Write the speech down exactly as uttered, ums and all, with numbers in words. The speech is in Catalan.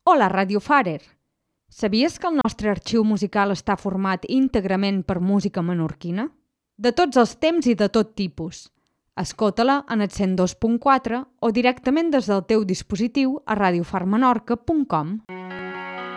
Hola, Radio Farer! Sabies que el nostre arxiu musical està format íntegrament per música menorquina? De tots els temps i de tot tipus. Escolta-la en el cent dos punt quatre o directament des del teu dispositiu a radiofarmenorca punt com.